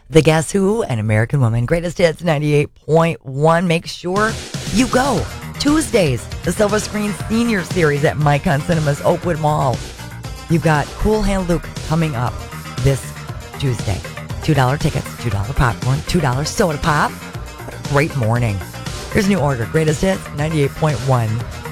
The Guess Who and American Woman. Greatest Hits 98.1. Make sure you go. Tuesdays, the Silver Screen Senior Series at Micon Cinemas, Oakwood Mall. You've got Cool Hand Luke coming up this Tuesday. $2 tickets, $2 popcorn, $2 soda pop. What a great morning. Here's a new order. Greatest Hits 98.1.